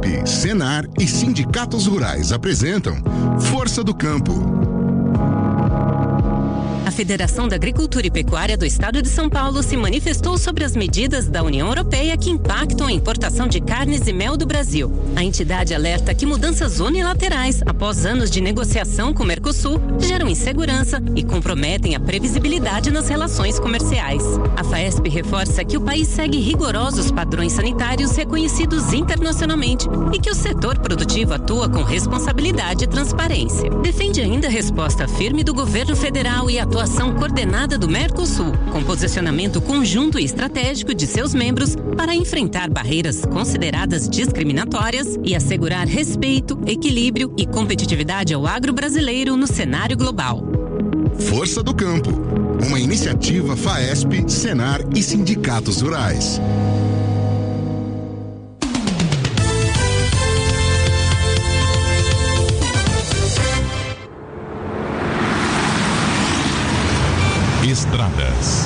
FAESP, Senar e sindicatos rurais apresentam Força do Campo. A Federação da Agricultura e Pecuária do Estado de São Paulo se manifestou sobre as medidas da União Europeia que impactam a importação de carnes e mel do Brasil. A entidade alerta que mudanças unilaterais, após anos de negociação com o Mercosul, geram insegurança e comprometem a previsibilidade nas relações comerciais. A FAESP reforça que o país segue rigorosos padrões sanitários reconhecidos internacionalmente e que o setor produtivo atua com responsabilidade e transparência. Defende ainda a resposta firme do governo federal e a atuação coordenada do Mercosul, com posicionamento conjunto e estratégico de seus membros para enfrentar barreiras consideradas discriminatórias e assegurar respeito, equilíbrio e competitividade ao agro brasileiro no cenário global. Força do Campo, uma iniciativa FAESP, Senar e sindicatos rurais. Estradas.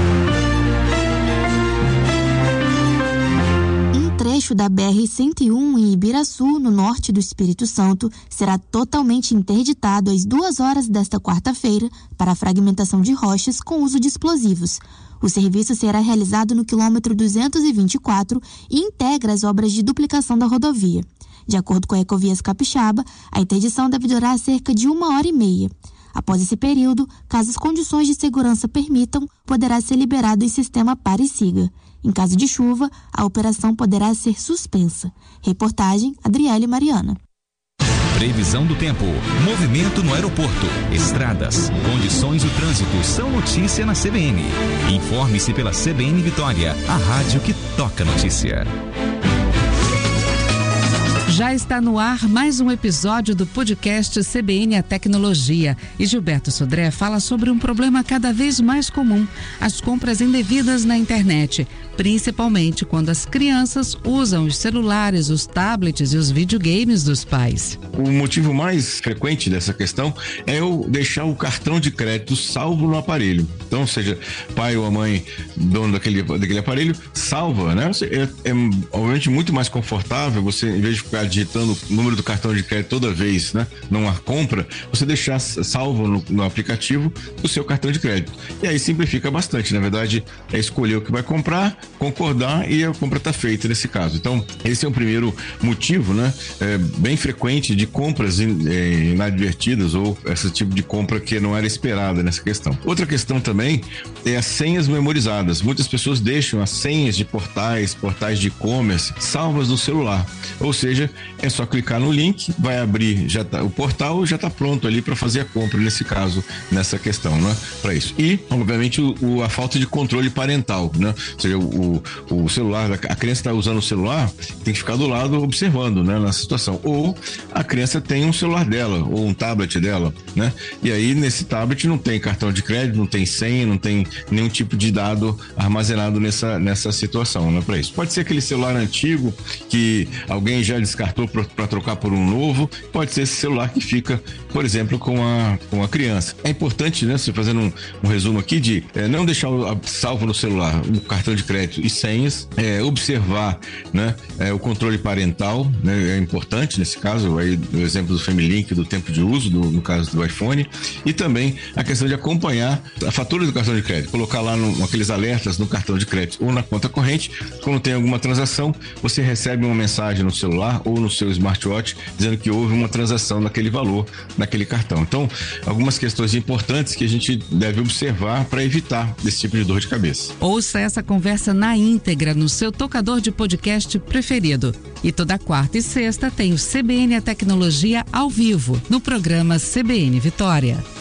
Um trecho da BR-101 em Ibiraçu, no norte do Espírito Santo, será totalmente interditado às 2h desta quarta-feira para a fragmentação de rochas com uso de explosivos. O serviço será realizado no quilômetro 224 e integra as obras de duplicação da rodovia. De acordo com a Ecovias Capixaba, a interdição deve durar cerca de 1h30. Após esse período, caso as condições de segurança permitam, poderá ser liberado em sistema pare e siga. Em caso de chuva, a operação poderá ser suspensa. Reportagem, Adriele Mariana. Previsão do tempo, movimento no aeroporto, estradas, condições do trânsito são notícia na CBN. Informe-se pela CBN Vitória, a rádio que toca notícia. Já está no ar mais um episódio do podcast CBN A Tecnologia. E Gilberto Sodré fala sobre um problema cada vez mais comum: as compras indevidas na internet, principalmente quando as crianças usam os celulares, os tablets e os videogames dos pais. O motivo mais frequente dessa questão é eu deixar o cartão de crédito salvo no aparelho. Então, seja pai ou a mãe, dono daquele aparelho, salva, né? É obviamente muito mais confortável você, em vez de ficar digitando o número do cartão de crédito toda vez, né, numa compra, você deixar salvo no aplicativo o seu cartão de crédito. E aí simplifica bastante. Na verdade, é escolher o que vai comprar, concordar e a compra está feita nesse caso. Então, esse é o primeiro motivo, né, bem frequente de compras inadvertidas ou esse tipo de compra que não era esperada nessa questão. Outra questão também é as senhas memorizadas. Muitas pessoas deixam as senhas de portais de e-commerce salvas no celular. Ou seja, é só clicar no link, vai abrir o portal, já está pronto ali para fazer a compra nesse caso, nessa questão, né? Para isso. E, obviamente, a falta de controle parental, né? Ou seja, o celular, a criança está usando o celular, tem que ficar do lado observando, né? Na situação. Ou a criança tem um celular dela, ou um tablet dela, né? E aí, nesse tablet não tem cartão de crédito, não tem senha, não tem nenhum tipo de dado armazenado nessa situação, né? Para isso. Pode ser aquele celular antigo que alguém já descartou para trocar por um novo, pode ser esse celular que fica, por exemplo, com a criança. É importante, né, você fazendo um resumo aqui de não deixar salvo no celular o cartão de crédito e senhas, observar, né, o controle parental, né, é importante nesse caso, aí o exemplo do Family Link, do tempo de uso, no caso do iPhone, e também a questão de acompanhar a fatura do cartão de crédito, colocar lá aqueles alertas no cartão de crédito ou na conta corrente, quando tem alguma transação, você recebe uma mensagem no celular ou no seu smartwatch dizendo que houve uma transação naquele valor, naquele cartão. Então, algumas questões importantes que a gente deve observar para evitar esse tipo de dor de cabeça. Ouça essa conversa na íntegra no seu tocador de podcast preferido. E toda quarta e sexta tem o CBN A Tecnologia ao vivo, no programa CBN Vitória.